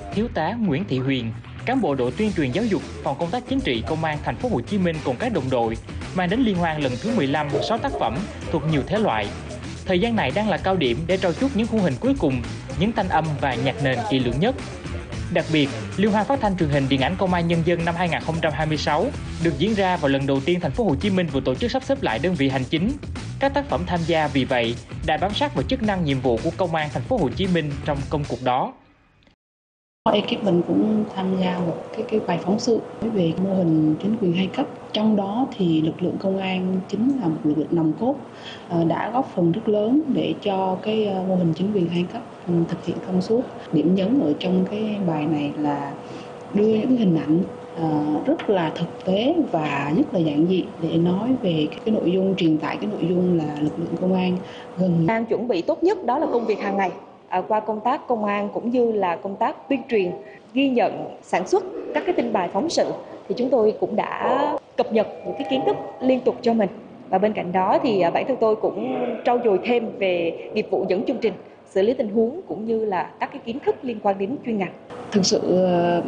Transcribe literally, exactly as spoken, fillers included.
Thiếu tá Nguyễn Thị Huyền, cán bộ đội tuyên truyền giáo dục, phòng công tác chính trị công an thành phố Hồ Chí Minh cùng các đồng đội mang đến liên hoan lần thứ mười lăm sáu tác phẩm thuộc nhiều thể loại. Thời gian này đang là cao điểm để trau chuốt những khuôn hình cuối cùng, những thanh âm và nhạc nền kỹ lưỡng nhất. Đặc biệt, Liên hoan phát thanh truyền hình điện ảnh Công an Nhân dân năm hai không hai sáu được diễn ra vào lần đầu tiên thành phố Hồ Chí Minh vừa tổ chức sắp xếp lại đơn vị hành chính. Các tác phẩm tham gia vì vậy đã bám sát vào chức năng nhiệm vụ của Công an thành phố Hồ Chí Minh trong công cuộc đó. Ekip mình cũng tham gia một cái cái bài phóng sự về mô hình chính quyền hai cấp. Trong đó thì lực lượng công an chính là một lực lượng nòng cốt, đã góp phần rất lớn để cho cái mô hình chính quyền hai cấp thực hiện thông suốt. Điểm nhấn ở trong cái bài này là đưa những hình ảnh rất là thực tế và rất là giản dị để nói về cái nội dung, truyền tải cái nội dung là lực lượng công an gần. Đang chuẩn bị tốt nhất đó là công việc hàng ngày. À, qua công tác công an cũng như là công tác tuyên truyền, ghi nhận, sản xuất các cái tin bài phóng sự thì chúng tôi cũng đã cập nhật những cái kiến thức liên tục cho mình. Và bên cạnh đó thì bản thân tôi cũng trau dồi thêm về nghiệp vụ dẫn chương trình, xử lý tình huống cũng như là các cái kiến thức liên quan đến chuyên ngành. Thực sự